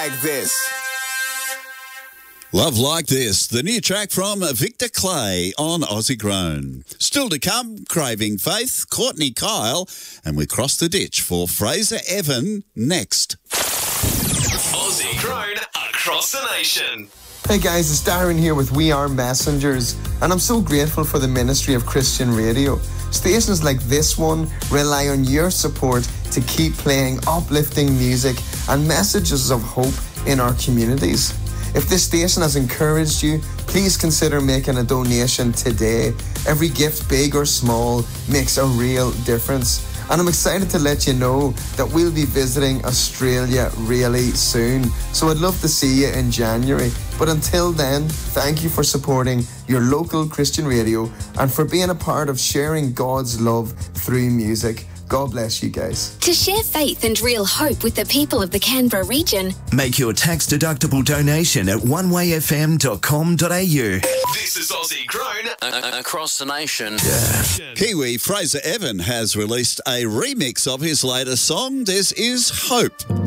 Like this. Love Like This, the new track from Victor Clay on Aussie Grown. Still to come, Craving Faith, Courtney Kyle, and we cross the ditch for Fraser Evan next. Aussie Grown across the nation. Hey guys, it's Darren here with We Are Messengers, and I'm so grateful for the ministry of Christian radio. Stations like this one rely on your support to keep playing uplifting music and messages of hope in our communities. If this station has encouraged you, please consider making a donation today. Every gift, big or small, makes a real difference. And I'm excited to let you know that we'll be visiting Australia really soon. So I'd love to see you in January. But until then, thank you for supporting your local Christian radio and for being a part of sharing God's love through music. God bless you guys. To share faith and real hope with the people of the Canberra region, make your tax-deductible donation at onewayfm.com.au. This is Aussie Grown across the nation. Kiwi Fraser Evan has released a remix of his latest song, This Is Hope.